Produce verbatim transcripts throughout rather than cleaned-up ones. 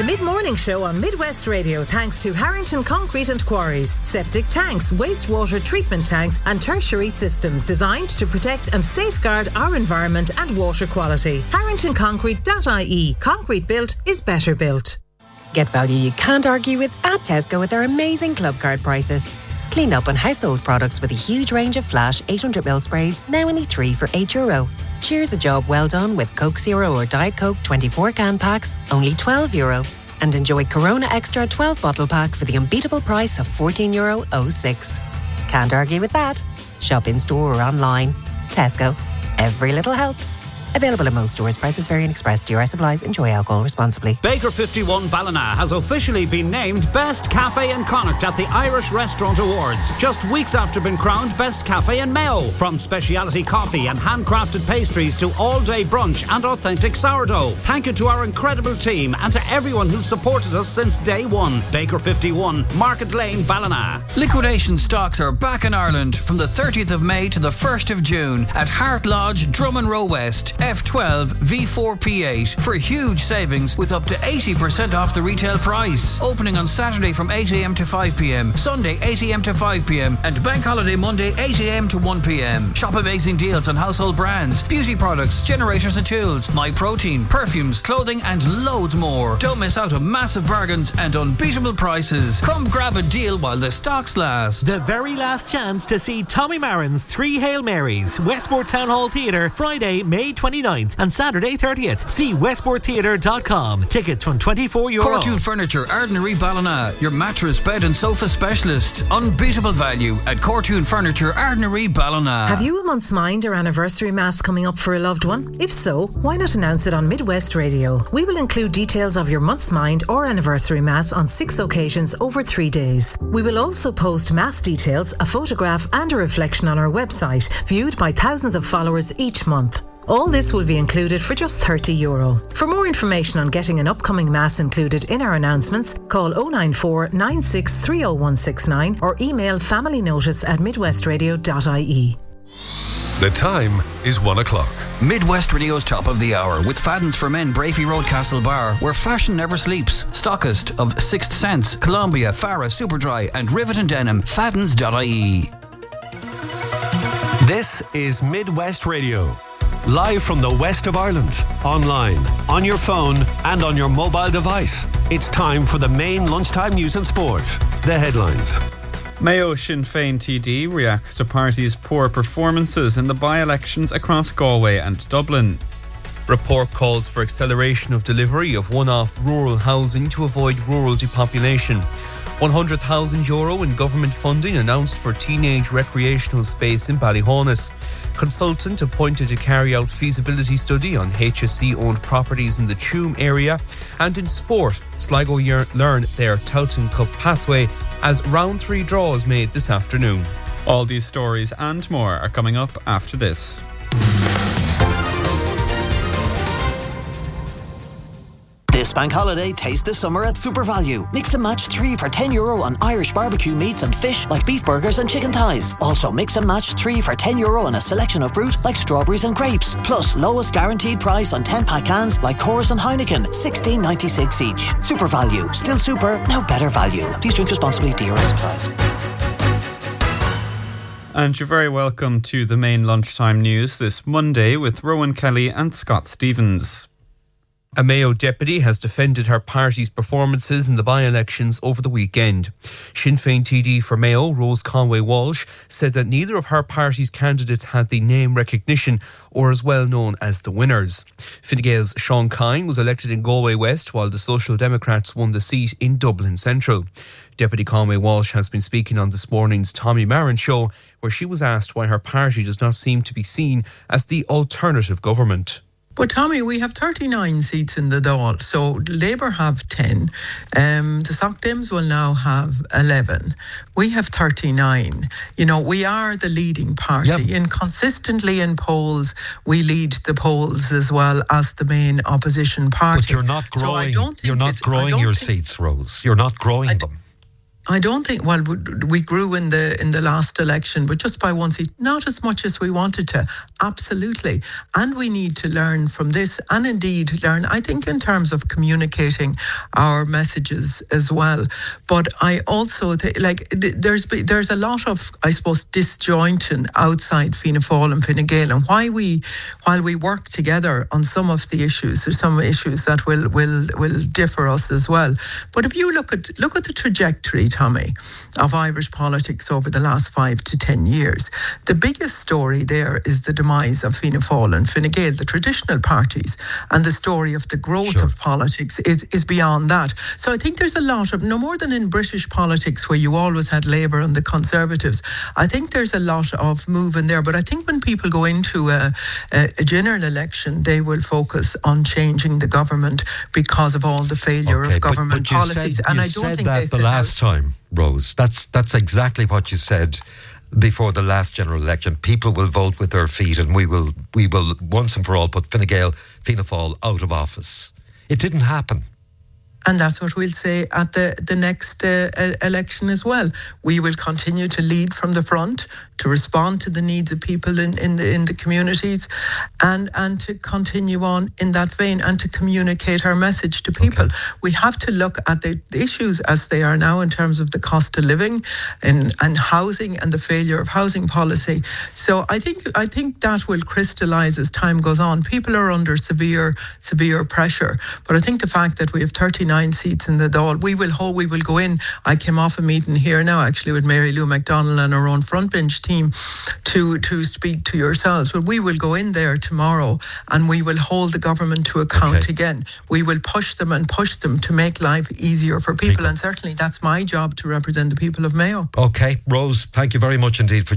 mid-morning show on Midwest Radio thanks to Harrington Concrete and Quarries. Septic tanks, wastewater treatment tanks and tertiary systems designed to protect and safeguard our environment and water quality. harrington concrete dot I E. Concrete built is better built. Get value you can't argue with at Tesco with their amazing club card prices. Clean up and household products with a huge range of Flash eight hundred milliliter sprays, now only three for eight euro. Cheers a job well done with Coke Zero or Diet Coke twenty-four can packs, only twelve euro. And enjoy Corona Extra twelve bottle pack for the unbeatable price of fourteen euro oh six. Can't argue with that. Shop in store or online. Tesco. Every little helps. Available in most stores. Prices vary and express. D R S applies. Enjoy alcohol responsibly. Baker fifty-one Ballina has officially been named Best Cafe in Connacht at the Irish Restaurant Awards, just weeks after being crowned Best Cafe in Mayo. From speciality coffee and handcrafted pastries to all-day brunch and authentic sourdough. Thank you to our incredible team and to everyone who's supported us since day one. Baker fifty-one, Market Lane, Ballina. Liquidation stocks are back in Ireland from the thirtieth of May to the first of June at Hart Lodge, Drummond Row West. F twelve V four P eight for huge savings with up to eighty percent off the retail price. Opening on Saturday from eight a m to five p m, Sunday eight a m to five p m and Bank Holiday Monday eight a m to one p m. Shop amazing deals on household brands, beauty products, generators and tools, My Protein, perfumes, clothing and loads more. Don't miss out on massive bargains and unbeatable prices. Come grab a deal while the stocks last. The very last chance to see Tommy Marin's Three Hail Marys, Westport Town Hall Theatre, Friday, May twenty-ninth and Saturday thirtieth. See westport theatre dot com. Tickets from twenty-four euro. Cortoon Furniture, Ardnary Ballina, your mattress, bed and sofa specialist. Unbeatable value at Cortoon Furniture, Ardnary Ballina. Have you a month's mind or anniversary mass coming up for a loved one? If so, why not announce it on Midwest Radio? We will include details of your month's mind or anniversary mass on six occasions over three days. We will also post mass details, a photograph and a reflection on our website, viewed by thousands of followers each month. All this will be included for just thirty euro. For more information on getting an upcoming mass included in our announcements, call oh nine four, nine six three oh one six nine or email familynotice at midwestradio dot I E. The time is one o'clock. Midwest Radio's top of the hour with Fadden's for Men, Brafey Road, Castle Bar, where fashion never sleeps. Stockist of Sixth Sense, Columbia, Farah, Superdry and Rivet and Denim. Faddens dot I E. This is Midwest Radio. Live from the west of Ireland, online, on your phone and on your mobile device. It's time for the main lunchtime news and sport. The headlines. Mayo Sinn Féin T D reacts to party's poor performances in the by-elections across Galway and Dublin. Report calls for acceleration of delivery of one-off rural housing to avoid rural depopulation. one hundred thousand euro in government funding announced for teenage recreational space in Ballyhaunis. Consultant appointed to carry out feasibility study on H S C-owned properties in the Tuam area. And in sport, Sligo learn their Towton Cup pathway as round three draws made this afternoon. All these stories and more are coming up after this. This bank holiday, taste the summer at Super Value. Mix and match three for ten euro on Irish barbecue meats and fish like beef burgers and chicken thighs. Also mix and match three for ten euro on a selection of fruit like strawberries and grapes. Plus lowest guaranteed price on ten pack cans like Coors and Heineken, sixteen ninety-six each. Super Value. Still super, now better value. Please drink responsibly. D R S applies. And you're very welcome to the main lunchtime news this Monday with Rowan Kelly and Scott Stevens. A Mayo deputy has defended her party's performances in the by-elections over the weekend. Sinn Féin T D for Mayo, Rose Conway Walsh, said that neither of her party's candidates had the name recognition or as well known as the winners. Fine Gael's Sean Kine was elected in Galway West while the Social Democrats won the seat in Dublin Central. Deputy Conway Walsh has been speaking on this morning's Tommy Marin show, where she was asked why her party does not seem to be seen as the alternative government. But Tommy, we have thirty-nine seats in the Dáil, so Labour have ten. Um, the Soc Dems will now have eleven. We have thirty-nine. You know, we are the leading party. Yep. And consistently in polls, we lead the polls as well as the main opposition party. But you're not growing. So I don't think you're not growing your seats, Rose. You're not growing I them. I don't think, well, we grew in the in the last election, but just by one seat, not as much as we wanted to, absolutely. And we need to learn from this, and indeed learn, I think, in terms of communicating our messages as well. But I also, th- like, th- there's there's a lot of, I suppose, disjointing outside Fianna Fáil and Fine Gael, and why we, while we work together on some of the issues, there's some issues that will will will differ us as well. But if you look at look at the trajectory, Tommy, of Irish politics over the last five to ten years, the biggest story there is the demise of Fianna Fáil and Fine Gael, the traditional parties, and the story of the growth sure. of politics is, is beyond that. So I think there's a lot of, no more than in British politics where you always had Labour and the Conservatives, I think there's a lot of moving there. But I think when people go into a, a, a general election, they will focus on changing the government because of all the failure okay, of government but, but policies. Said, and I don't said think that they the said last out. time, Rose. That's that's exactly what you said before the last general election. People will vote with their feet, and we will we will once and for all put Fine Gael, Fianna Fáil out of office. It didn't happen. And that's what we'll say at the, the next uh, election as well. We will continue to lead from the front, to respond to the needs of people in, in the in the communities, and, and to continue on in that vein and to communicate our message to people. Okay. We have to look at the issues as they are now in terms of the cost of living and, and housing and the failure of housing policy. So I think I think that will crystallise as time goes on. People are under severe, severe pressure. But I think the fact that we have thirty-nine seats in the Dáil, we will hold, we will go in. I came off a meeting here now actually with Mary Lou McDonald and our own front bench team to to speak to yourselves. But we will go in there tomorrow and we will hold the government to account okay. again. We will push them and push them to make life easier for people, people. And certainly that's my job to represent the people of Mayo. Okay, Rose, thank you very much indeed for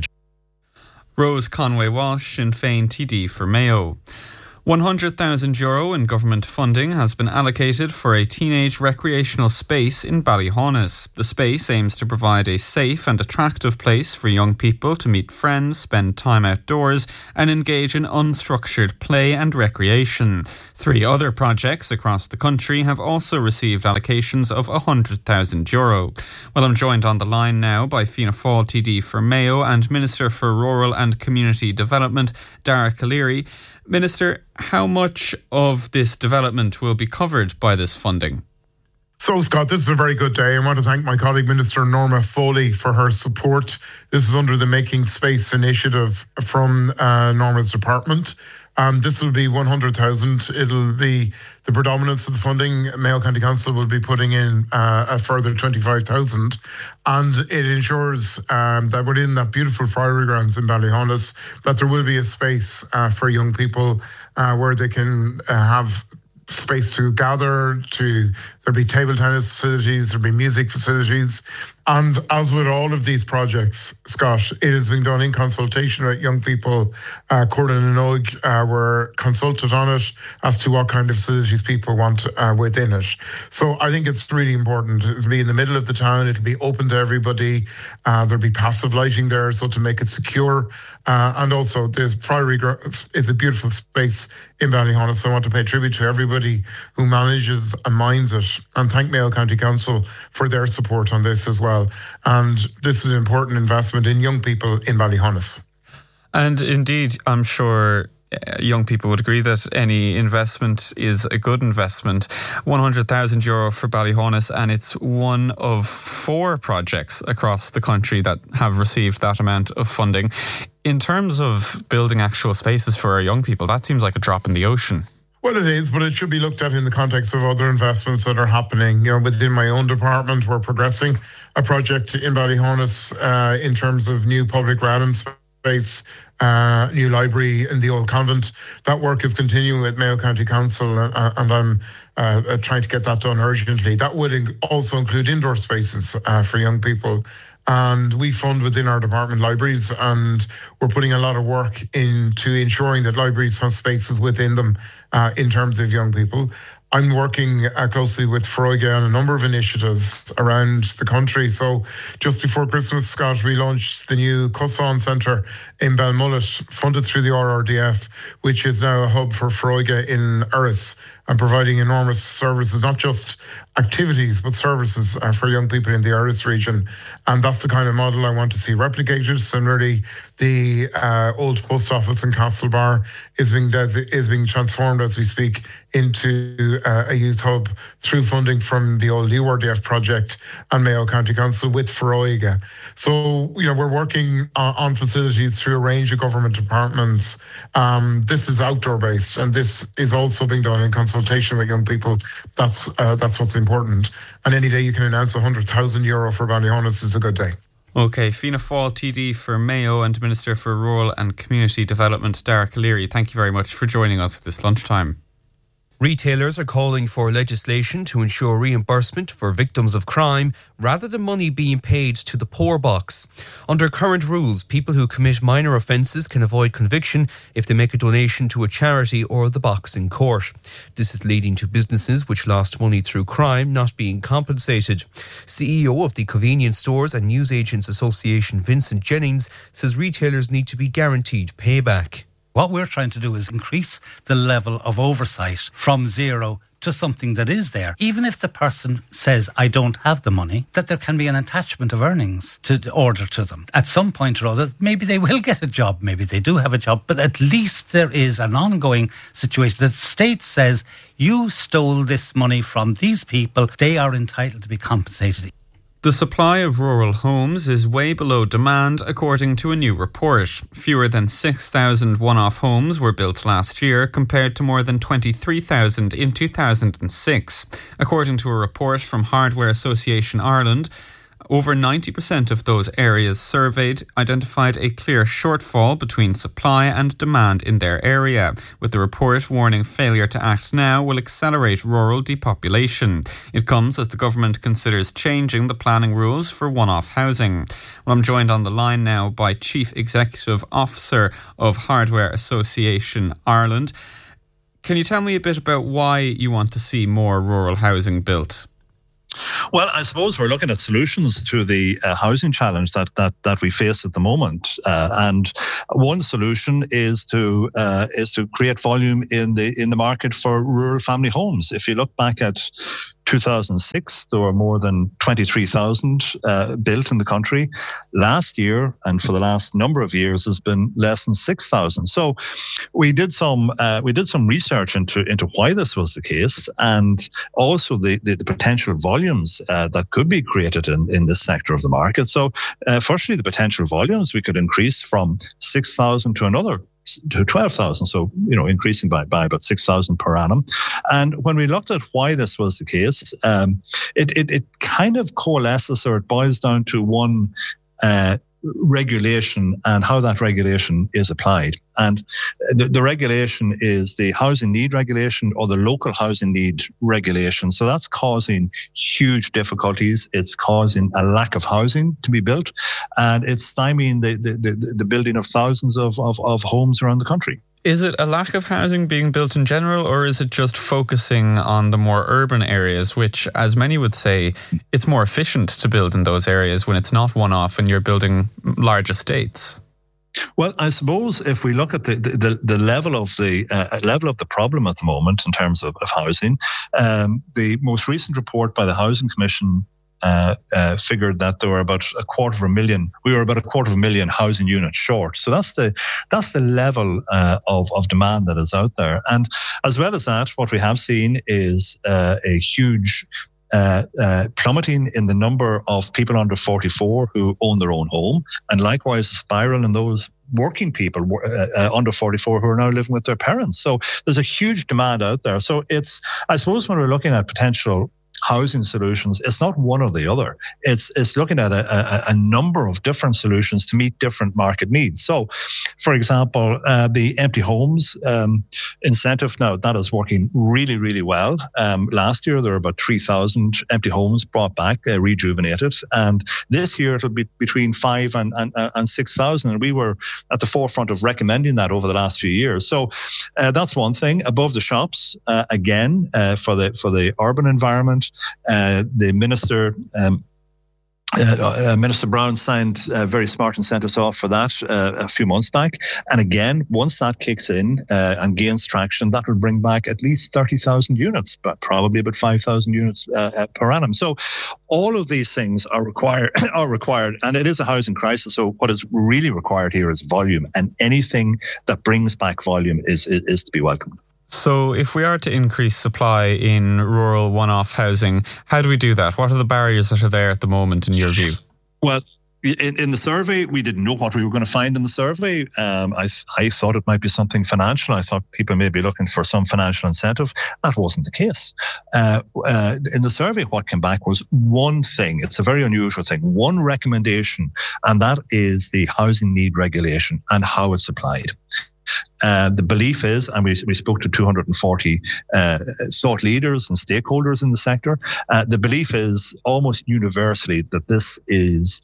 Rose Conway-Walsh, Sinn Féin T D for Mayo. one hundred thousand euro in government funding has been allocated for a teenage recreational space in Ballyhaunis. The space aims to provide a safe and attractive place for young people to meet friends, spend time outdoors and engage in unstructured play and recreation. Three other projects across the country have also received allocations of one hundred thousand euro. Well, I'm joined on the line now by Fianna Fáil T D for Mayo and Minister for Rural and Community Development, Dara Calleary. Minister, how much of this development will be covered by this funding? So, Scott, this is a very good day. I want to thank my colleague, Minister Norma Foley, for her support. This is under the Making Space initiative from uh, Norma's department. Um, this will be one hundred thousand. It'll be the predominance of the funding. Mayo County Council will be putting in uh, a further twenty-five thousand. And it ensures um, that within that beautiful Friary grounds in Ballyhaunis, that there will be a space uh, for young people uh, where they can uh, have space to gather, to there'll be table tennis facilities, there'll be music facilities. And as with all of these projects, Scott, it has been done in consultation with young people. Uh, Corlin and Og uh, were consulted on it as to what kind of facilities people want uh, within it. So I think it's really important. It'll be in the middle of the town. It'll be open to everybody. Uh, there'll be passive lighting there, so to make it secure. Uh, and also the Priory is a beautiful space in Ballyhaunis. So I want to pay tribute to everybody who manages and minds it, and thank Mayo County Council for their support on this as well. And this is an important investment in young people in Ballyhaunis. And indeed, I'm sure young people would agree that any investment is a good investment. one hundred thousand euro for Ballyhaunis, and it's one of four projects across the country that have received that amount of funding. In terms of building actual spaces for our young people, that seems like a drop in the ocean. Well, it is, but it should be looked at in the context of other investments that are happening. You know, within my own department, we're progressing a project in Ballyhaunis uh, in terms of new public realm space, uh, new library in the old convent. That work is continuing with Mayo County Council, uh, and I'm uh, trying to get that done urgently. That would in- also include indoor spaces uh, for young people. And we fund within our department libraries, and we're putting a lot of work into ensuring that libraries have spaces within them uh, in terms of young people. I'm working uh, closely with Froiga on a number of initiatives around the country. So just before Christmas, Scott, we launched the new Cosson Centre in Balmullet, funded through the R R D F, which is now a hub for Froiga in Erris. and providing enormous services, not just activities, but services uh, for young people in the Irish region. And that's the kind of model I want to see replicated. Similarly, the uh, old post office in Castlebar is being des- is being transformed as we speak into uh, a youth hub through funding from the old U R D F project and Mayo County Council with Feroiga. So, you know, we're working on, on facilities through a range of government departments. Um, this is outdoor based, and this is also being done in consultation with young people. That's uh, that's what's important. And any day you can announce one hundred thousand euro for Ballyhonus is a good day. OK, Fianna Fáil T D for Mayo and Minister for Rural and Community Development, Darragh O'Leary, thank you very much for joining us this lunchtime. Retailers are calling for legislation to ensure reimbursement for victims of crime rather than money being paid to the poor box. Under current rules, people who commit minor offences can avoid conviction if they make a donation to a charity or the box in court. This is leading to businesses which lost money through crime not being compensated. C E O of the Convenience Stores and Newsagents Association, Vincent Jennings, says retailers need to be guaranteed payback. What we're trying to do is increase the level of oversight from zero to something that is there. Even if the person says, I don't have the money, that there can be an attachment of earnings to order to them. At some point or other, maybe they will get a job, maybe they do have a job, but at least there is an ongoing situation. The state says, you stole this money from these people, they are entitled to be compensated. The supply of rural homes is way below demand, according to a new report. Fewer than six thousand one-off homes were built last year, compared to more than twenty-three thousand in two thousand six. According to a report from Hardware Association Ireland, over ninety percent of those areas surveyed identified a clear shortfall between supply and demand in their area, with the report warning failure to act now will accelerate rural depopulation. It comes as the government considers changing the planning rules for one-off housing. Well, I'm joined on the line now by Chief Executive Officer of Hardware Association Ireland. Can you tell me a bit about why you want to see more rural housing built? Well, I suppose we're looking at solutions to the uh, housing challenge that that that we face at the moment, uh, and one solution is to uh, is to create volume in the in the market for rural family homes. If you look back at two thousand six, there were more than twenty-three thousand uh, built in the country. Last year, and for the last number of years, has been less than six thousand. So, we did some uh, we did some research into into why this was the case, and also the the, the potential volumes uh, that could be created in, in this sector of the market. So, uh, firstly, the potential volumes we could increase from six thousand to another to twelve thousand, so, you know, increasing by, by about six thousand per annum. And when we looked at why this was the case, um, it, it, it kind of coalesces, or it boils down to one uh, regulation and how that regulation is applied. And the, the regulation is the housing need regulation, or the local housing need regulation. So that's causing huge difficulties. It's causing a lack of housing to be built, and it's stymieing the, the, the, the building of thousands of, of, of homes around the country. Is it a lack of housing being built in general, or is it just focusing on the more urban areas, which, as many would say, it's more efficient to build in those areas when it's not one-off and you're building large estates? Well, I suppose if we look at the the, the level of the uh, level of the problem at the moment in terms of, of housing, um, the most recent report by the Housing Commission Uh, uh, figured that there were about a quarter of a million. We were about a quarter of a million housing units short. So that's the that's the level uh, of of demand that is out there. And as well as that, what we have seen is uh, a huge uh, uh, plummeting in the number of people under forty-four who own their own home, and likewise a spiral in those working people uh, uh, under forty-four who are now living with their parents. So there's a huge demand out there. So it's, I suppose, when we're looking at potential housing solutions, it's not one or the other. It's it's looking at a, a, a number of different solutions to meet different market needs. So, for example, uh, the empty homes um, incentive, now that is working really, really well. Um, last year, there were about three thousand empty homes brought back, uh, rejuvenated. And this year, it'll be between five and, and, and six thousand. And we were at the forefront of recommending that over the last few years. So uh, that's one thing. Above the shops, uh, again, uh, for the for the urban environment, Uh, the minister um, Uh, uh, Minister Brown signed uh, very smart incentives off for that uh, a few months back. And again, once that kicks in uh, and gains traction, that will bring back at least thirty thousand units, but probably about five thousand units uh, uh, per annum. So all of these things are required, are required, and it is a housing crisis. So what is really required here is volume, and anything that brings back volume is, is, is to be welcomed. So if we are to increase supply in rural one-off housing, how do we do that? What are the barriers that are there at the moment, in your view? Well, in, in the survey, we didn't know what we were going to find in the survey. Um, I, I thought it might be something financial. I thought people may be looking for some financial incentive. That wasn't the case. Uh, uh, in the survey, what came back was one thing. It's a very unusual thing. One recommendation, and that is the housing need regulation and how it's applied. Uh, the belief is, and we, we spoke to two hundred forty uh, thought leaders and stakeholders in the sector, uh, the belief is almost universally that this is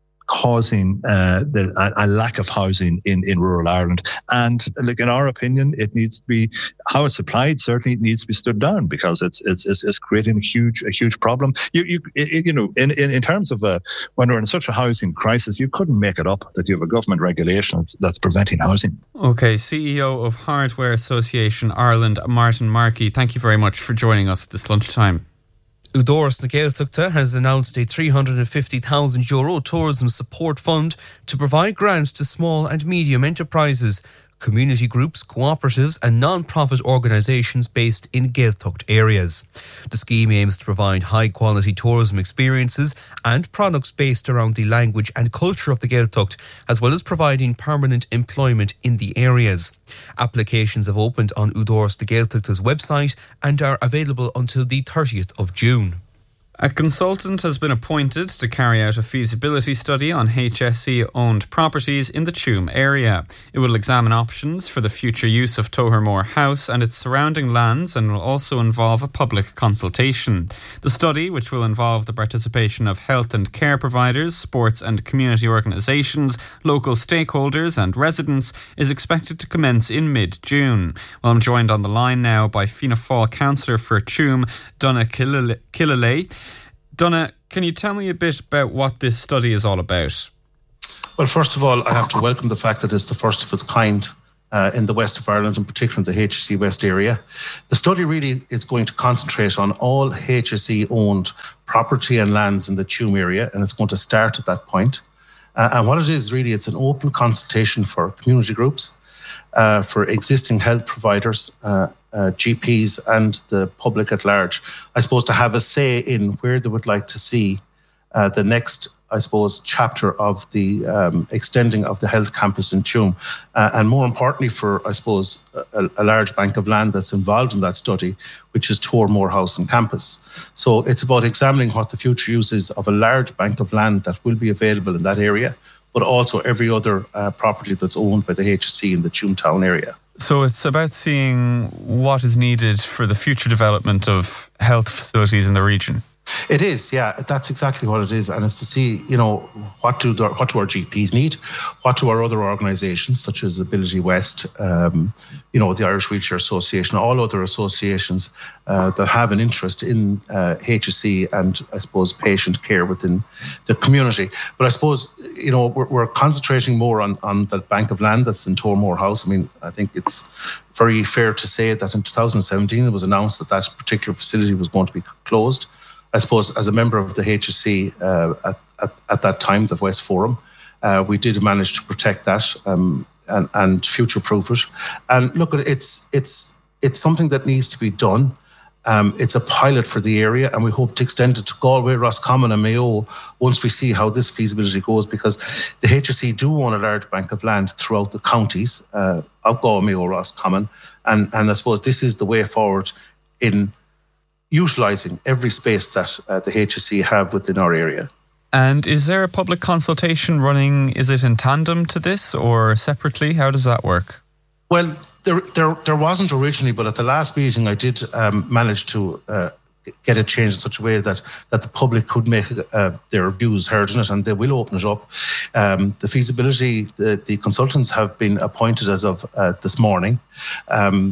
causing uh, the, a, a lack of housing in, in rural Ireland. And look, in our opinion, it needs to be, how it's applied, certainly it needs to be stood down, because it's it's it's, it's creating a huge a huge problem. You you you know, in, in, in terms of uh, when we're in such a housing crisis, you couldn't make it up that you have a government regulation that's, that's preventing housing. Okay, C E O of Hardware Association Ireland, Martin Markey, thank you very much for joining us this lunchtime. Údarás na Gaeltachta has announced a three hundred fifty thousand euro tourism support fund to provide grants to small and medium enterprises, community groups, cooperatives and non-profit organisations based in Gaeltacht areas. The scheme aims to provide high-quality tourism experiences and products based around the language and culture of the Gaeltacht, as well as providing permanent employment in the areas. Applications have opened on Údarás na Gaeltachta's website and are available until the thirtieth of June. A consultant has been appointed to carry out a feasibility study on H S E-owned properties in the Tuam area. It will examine options for the future use of Tohermore House and its surrounding lands, and will also involve a public consultation. The study, which will involve the participation of health and care providers, sports and community organisations, local stakeholders and residents, is expected to commence in mid-June. Well, I'm joined on the line now by Fianna Fáil councillor for Tuam, Donna Killalay. Donna, can you tell me a bit about what this study is all about? Well, first of all, I have to welcome the fact that it's the first of its kind uh, in the west of Ireland, in particular in the H S E West area. The study really is going to concentrate on all H S E-owned property and lands in the Tuam area, and it's going to start at that point. Uh, and what it is really, it's an open consultation for community groups, uh, for existing health providers, uh, Uh, G Ps and the public at large, I suppose, to have a say in where they would like to see uh, the next, I suppose, chapter of the um, extending of the health campus in Tuam. Uh, and more importantly for, I suppose, a, a large bank of land that's involved in that study, which is Tohermore House and Campus. So it's about examining what the future use is of a large bank of land that will be available in that area, but also every other uh, property that's owned by the H S E in the Tuam town area. So it's about seeing what is needed for the future development of health facilities in the region. It is, yeah, that's exactly what it is. And it's to see, you know, what do the, what do our G Ps need? What do our other organisations, such as Ability West, um, you know, the Irish Wheelchair Association, all other associations uh, that have an interest in uh, H S E and, I suppose, patient care within the community. But I suppose, you know, we're, we're concentrating more on, on the bank of land that's in Tohermore House. I mean, I think it's very fair to say that in two thousand seventeen, it was announced that that particular facility was going to be closed. I suppose as a member of the H S E uh, at, at, at that time, the West Forum, uh, we did manage to protect that um, and, and future-proof it. And look, it's it's it's something that needs to be done. Um, it's a pilot for the area, and we hope to extend it to Galway, Roscommon and Mayo once we see how this feasibility goes, because the H S E do own a large bank of land throughout the counties uh, of Galway, Mayo, Roscommon, and, and I suppose this is the way forward in utilising every space that uh, the H S E have within our area. And is there a public consultation running? Is it in tandem to this or separately? How does that work? Well, there there, there wasn't originally, but at the last meeting I did um, manage to uh, get it changed in such a way that, that the public could make uh, their views heard in it, and they will open it up. Um, the feasibility, the, the consultants have been appointed as of uh, this morning. Um,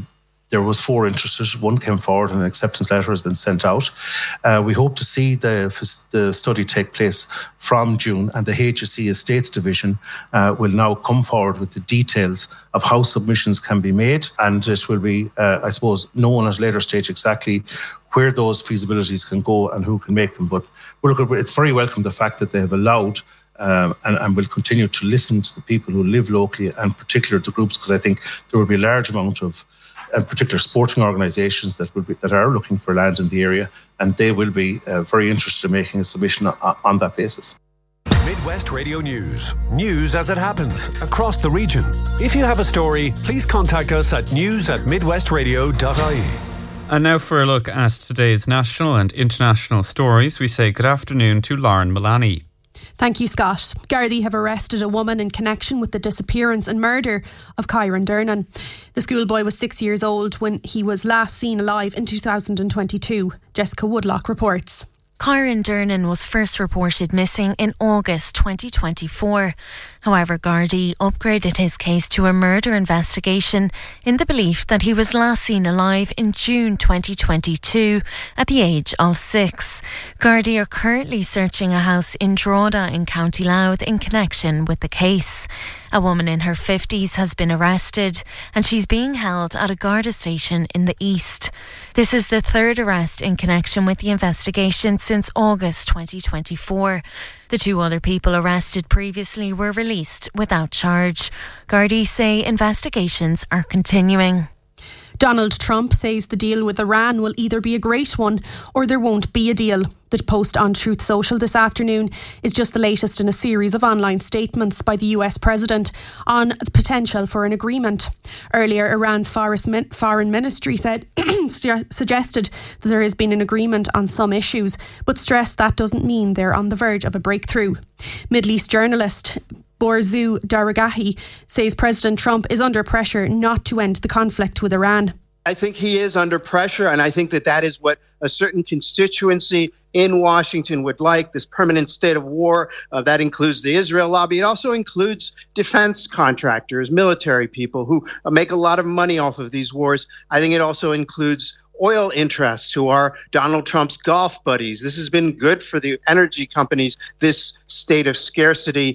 There was four interested. One came forward and an acceptance letter has been sent out. Uh, we hope to see the, the study take place from June, and the H S E Estates Division uh, will now come forward with the details of how submissions can be made, and it will be, uh, I suppose, known at a later stage exactly where those feasibilities can go and who can make them. But we're looking, it's very welcome the fact that they have allowed Um, and, and will continue to listen to the people who live locally, and particular the groups, because I think there will be a large amount of uh, particular sporting organisations that will be, that are looking for land in the area, and they will be uh, very interested in making a submission on, on that basis. Midwest Radio News. News as it happens across the region. If you have a story, please contact us at news at midwestradio dot I E. And now for a look at today's national and international stories, we say good afternoon to Lauren Milani. Thank you, Scott. Gardaí have arrested a woman in connection with the disappearance and murder of Kyron Dernan. The schoolboy was six years old when he was last seen alive in two thousand twenty-two. Jessica Woodlock reports. Kyron Dernan was first reported missing in August twenty twenty-four. However, Gardaí upgraded his case to a murder investigation in the belief that he was last seen alive in June twenty twenty-two at the age of six. Gardaí are currently searching a house in Drogheda in County Louth in connection with the case. A woman in her fifties has been arrested and she's being held at a Garda station in the east. This is the third arrest in connection with the investigation since August twenty twenty-four. The two other people arrested previously were released without charge. Gardaí say investigations are continuing. Donald Trump says the deal with Iran will either be a great one or there won't be a deal. The post on Truth Social this afternoon is just the latest in a series of online statements by the U S president on the potential for an agreement. Earlier, Iran's foreign ministry said suggested that there has been an agreement on some issues, but stressed that doesn't mean they're on the verge of a breakthrough. Middle East journalist Borzu Daragahi says President Trump is under pressure not to end the conflict with Iran. I think he is under pressure, and I think that that is what a certain constituency in Washington would like, this permanent state of war. Uh, that includes the Israel lobby. It also includes defense contractors, military people who uh, make a lot of money off of these wars. I think it also includes oil interests who are Donald Trump's golf buddies. This has been good for the energy companies, this state of scarcity.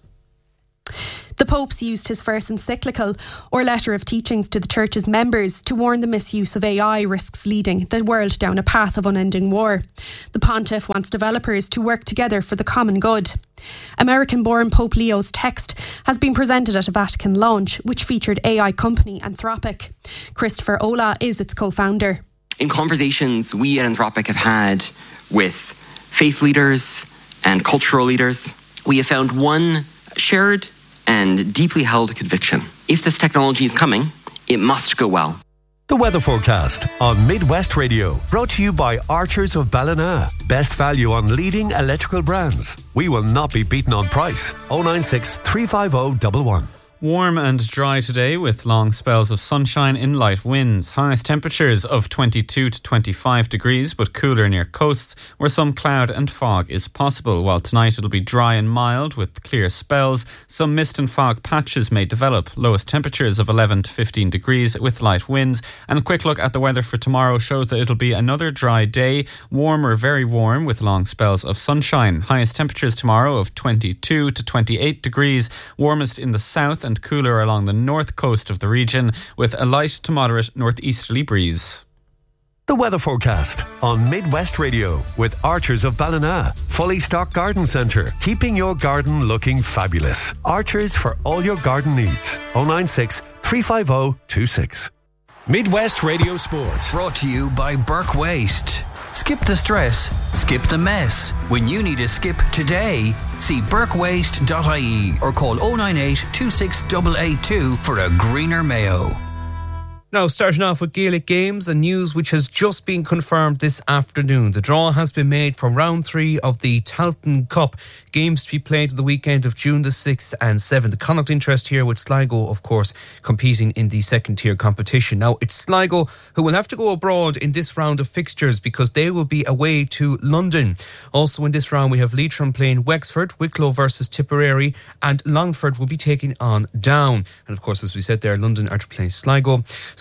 The Pope's used his first encyclical or letter of teachings to the Church's members to warn the misuse of A I risks leading the world down a path of unending war. The Pontiff wants developers to work together for the common good. American-born Pope Leo's text has been presented at a Vatican launch, which featured A I company Anthropic. Christopher Ola is its co-founder. In conversations we at Anthropic have had with faith leaders and cultural leaders, we have found one shared and deeply held conviction. If this technology is coming, it must go well. The weather forecast on Midwest Radio, brought to you by Archers of Ballina. Best value on leading electrical brands. We will not be beaten on price. oh nine six, three five oh, one one. Warm and dry today with long spells of sunshine in light winds. Highest temperatures of twenty-two to twenty-five degrees, but cooler near coasts where some cloud and fog is possible. While tonight it'll be dry and mild with clear spells. Some mist and fog patches may develop. Lowest temperatures of eleven to fifteen degrees with light winds. And a quick look at the weather for tomorrow shows that it'll be another dry day. Warm or very warm with long spells of sunshine. Highest temperatures tomorrow of twenty-two to twenty-eight degrees. Warmest in the south and And cooler along the north coast of the region with a light to moderate northeasterly breeze. The weather forecast on Midwest Radio with Archers of Ballina. Fully stocked garden centre, keeping your garden looking fabulous. Archers for all your garden needs. oh nine six, three five oh, two six. Midwest Radio Sports. Brought to you by Burke Waste. Skip the stress, skip the mess. When you need a skip today, see burke waste dot I E or call oh nine eight, two six eight eight two for a greener Mayo. Now, starting off with Gaelic Games, a news which has just been confirmed this afternoon. The draw has been made for round three of the Talton Cup. Games to be played the weekend of June the sixth and seventh. The Connacht interest here with Sligo, of course, competing in the second tier competition. Now, it's Sligo who will have to go abroad in this round of fixtures because they will be away to London. Also in this round, we have Leitrim playing Wexford, Wicklow versus Tipperary, and Longford will be taking on Down. And of course, as we said there, London are to play Sligo.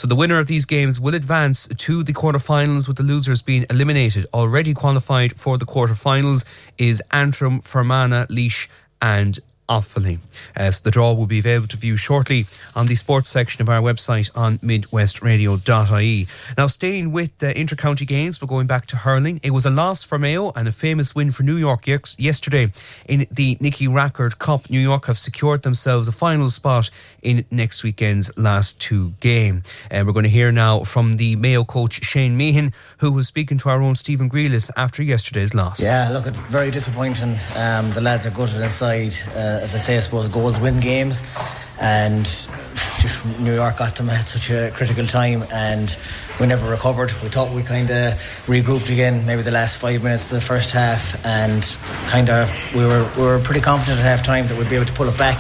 So the winner of these games will advance to the quarterfinals, with the losers being eliminated. Already qualified for the quarterfinals is Antrim, Fermanagh, Laois and Offaly. Uh, so the draw will be available to view shortly on the sports section of our website on midwest radio dot I E. Now, staying with the inter-county games, but going back to hurling, it was a loss for Mayo and a famous win for New York yesterday in the Nicky Rackard Cup. New York have secured themselves a final spot in next weekend's last two game. And uh, we're going to hear now from the Mayo coach Shane Meehan, who was speaking to our own Stephen Grealis after yesterday's loss. Yeah, look, it's very disappointing. Um, the lads are gutted inside. Uh, as I say, I suppose goals win games, and New York got them at such a critical time, and we never recovered. We thought we kind of regrouped again, maybe the last five minutes of the first half, and kind of we were we were pretty confident at half time that we'd be able to pull it back.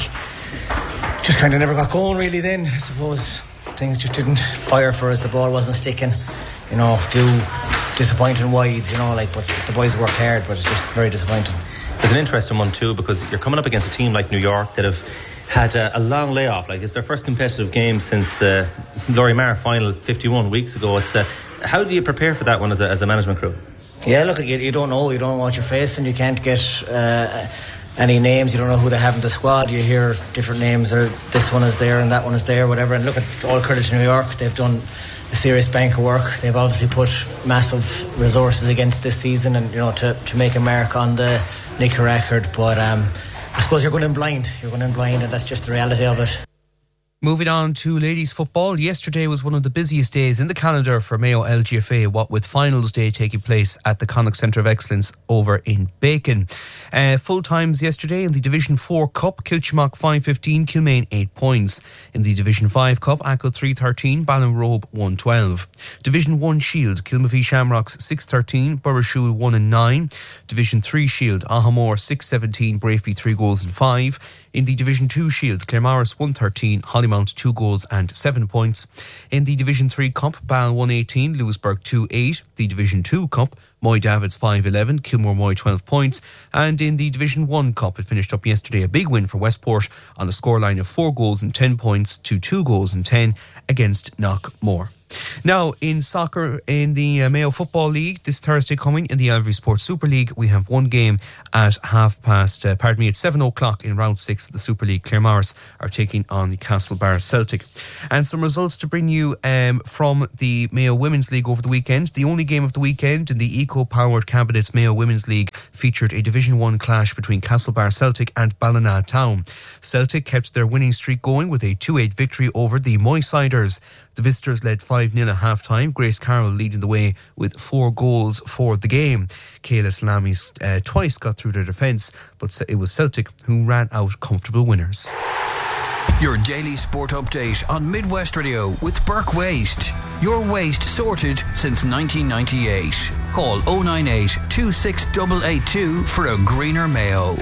Just kind of never got going really then. I suppose things just didn't fire for us. The ball wasn't sticking, you know, a few disappointing wides, you know, like, but the boys worked hard, but it's just very disappointing. It's an interesting one too, because you're coming up against a team like New York that have had a, a long layoff. Like, it's their first competitive game since the Laurie Marr final fifty-one weeks ago. It's a, how do you prepare for that one as a, as a management crew? Yeah, look, you, you don't know, you don't know what you're facing. You can't get uh, any names. You don't know who they have in the squad. You hear different names, or this one is there and that one is there, whatever. And look, at all credit to New York, they've done a serious bank of work. They've obviously put massive resources against this season, and you know, to, to make a mark on the Nicky Rackard. But um, I suppose you're going in blind. You're going in blind, and that's just the reality of it. Moving on to ladies football, yesterday was one of the busiest days in the calendar for Mayo L G F A, what with finals day taking place at the Connacht Centre of Excellence over in Bacon. Uh, full times yesterday in the Division four Cup, Kilchimock five fifteen, Kilmaine eight points. In the Division five Cup, Ackle three thirteen, Ballinrobe one twelve. Division one Shield, Kilmavie Shamrocks six thirteen, Burrishoole one and nine. Division three Shield, Ahamore six seventeen, Brafey three goals and five. In the Division two Shield, Claremorris one thirteen, Hollymount two goals and seven points. In the Division three Cup, Ball one eighteen, Lewisburg two eight. The Division two Cup, Moy Davids five eleven, Kilmore Moy twelve points. And in the Division one Cup, it finished up yesterday a big win for Westport on a scoreline of four goals and ten points to two goals and ten against Knockmore. Now, in soccer, in the uh, Mayo Football League, this Thursday coming in the Alvary Sports Super League, we have one game at half past, uh, pardon me, at seven o'clock in round six of the Super League. Claremorris are taking on the Castlebar Celtic. And some results to bring you um, from the Mayo Women's League over the weekend. The only game of the weekend in the eco-powered Cabinets Mayo Women's League featured a Division one clash between Castlebar Celtic and Ballina Town. Celtic kept their winning streak going with a two eight victory over the Moysiders. The visitors led five nil at half-time, Grace Carroll leading the way with four goals for the game. Kayla Salami uh, twice got through their defence, but it was Celtic who ran out comfortable winners. Your daily sport update on Midwest Radio with Burke Waste. Your waste sorted since nineteen ninety-eight. Call oh nine eight, two six eight eight two for a greener Mayo.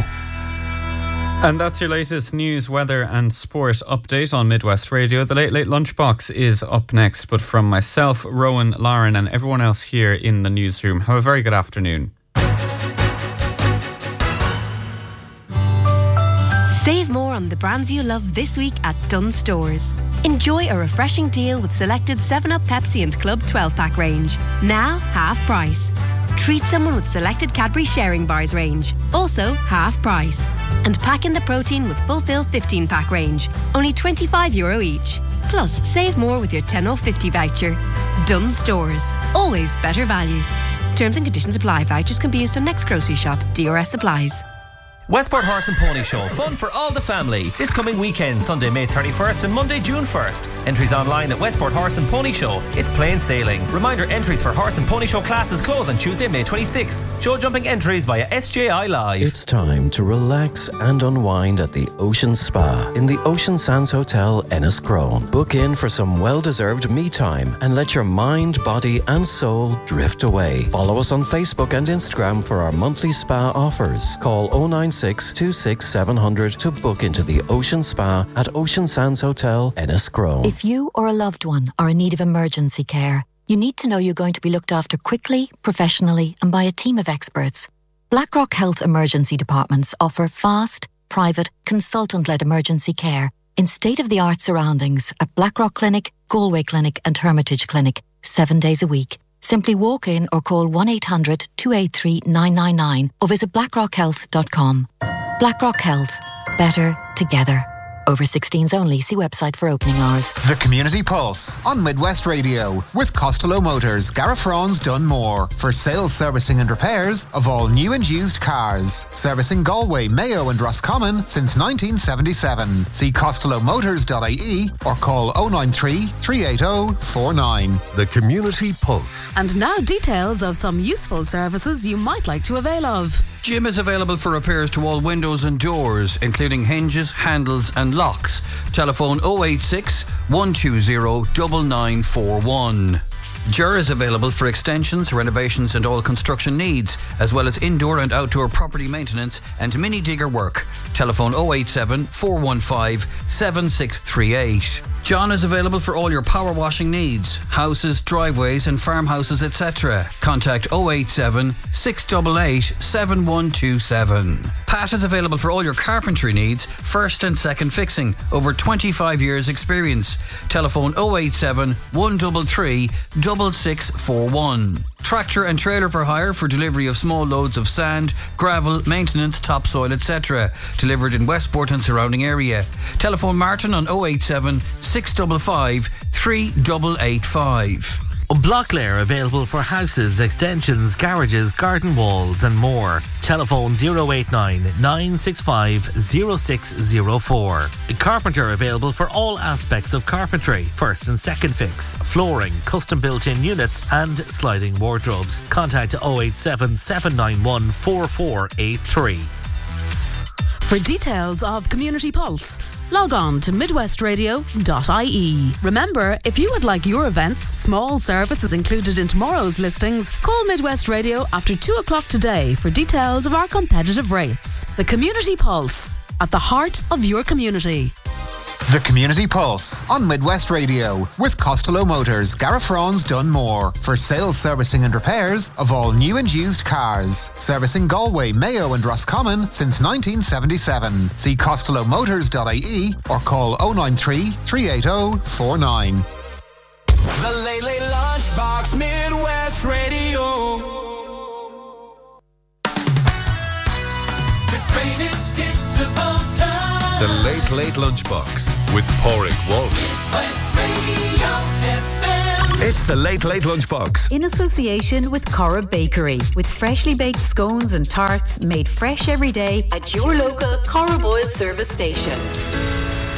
And that's your latest news, weather and sport update on Midwest Radio. The Late Late Lunchbox is up next, but from myself, Rowan, Lauren and everyone else here in the newsroom, have a very good afternoon. Save more on the brands you love this week at Dunnes Stores. Enjoy a refreshing deal with selected seven up Pepsi and Club twelve pack range. Now half price. Treat someone with selected Cadbury Sharing Bars range. Also half price. And pack in the protein with Fulfill fifteen pack range. Only twenty-five euro each. Plus, save more with your ten off fifty voucher. Dunnes Stores. Always better value. Terms and conditions apply. Vouchers can be used on next grocery shop. D R S applies. Westport Horse and Pony Show. Fun for all the family. This coming weekend, Sunday, May thirty-first and Monday, June first. Entries online at Westport Horse and Pony Show. It's plain sailing. Reminder, entries for Horse and Pony Show classes close on Tuesday, May twenty-sixth. Show jumping entries via S J I Live. It's time to relax and unwind at the Ocean Spa in the Ocean Sands Hotel, Enniscrone. Book in for some well-deserved me time and let your mind, body and soul drift away. Follow us on Facebook and Instagram for our monthly spa offers. Call oh nine six, two six seven zero zero to book into the Ocean Spa at Ocean Sands Hotel, Enniscrone. If you or a loved one are in need of emergency care, you need to know you're going to be looked after quickly, professionally and by a team of experts. Blackrock Health Emergency Departments offer fast, private, consultant-led emergency care in state-of-the-art surroundings at Blackrock Clinic, Galway Clinic and Hermitage Clinic, seven days a week. Simply walk in or call one eight hundred, two eight three, nine nine nine or visit blackrock health dot com. Blackrock Health. Better together. Over sixteens only. See website for opening hours. The Community Pulse on Midwest Radio with Costello Motors, Garafrons Dunmore for sales, servicing and repairs of all new and used cars. Servicing Galway, Mayo and Roscommon since nineteen seventy-seven. See costello motors dot I E or call oh nine three, three eight oh, four nine. The Community Pulse. And now details of some useful services you might like to avail of. Jim is available for repairs to all windows and doors, including hinges, handles and locks. Telephone oh eight six, one two zero, nine nine four one. Ger is available for extensions, renovations and all construction needs, as well as indoor and outdoor property maintenance and mini digger work. Telephone oh eight seven, four one five, seven six three eight. John is available for all your power washing needs, houses, driveways and farmhouses, et cetera. Contact oh eight seven, six eight eight, seven one two seven. Pat is available for all your carpentry needs, first and second fixing, over twenty-five years experience. Telephone oh eight seven, one three three, six six four one. Tractor and trailer for hire for delivery of small loads of sand, gravel, maintenance, topsoil, et cetera. Delivered in Westport and surrounding area. Telephone Martin on oh eight seven, six five five, three eight eight five. Blocklear available for houses, extensions, garages, garden walls and more. Telephone oh eight nine, nine six five, oh six oh four. Carpenter available for all aspects of carpentry, first and second fix, flooring, custom built-in units and sliding wardrobes. Contact oh eight seven, seven nine one, four four eight three. For details of Community Pulse, log on to midwest radio dot I E. Remember, if you would like your events, small services included in tomorrow's listings, call Midwest Radio after two o'clock today for details of our competitive rates. The Community Pulse, at the heart of your community. The Community Pulse on Midwest Radio with Costello Motors, Garafrons Dunmore for sales, servicing and repairs of all new and used cars. Servicing Galway, Mayo and Roscommon since nineteen seventy-seven. See costello motors dot I E or call oh nine three, three eight oh, four nine. The Late Late Lunchbox, Midwest Radio. The greatest hits of all time. The Late Late Lunchbox with Pádraig Walsh. It's the Late Late Lunchbox. In association with Cora Bakery, with freshly baked scones and tarts made fresh every day at your local Cora Boyle service station.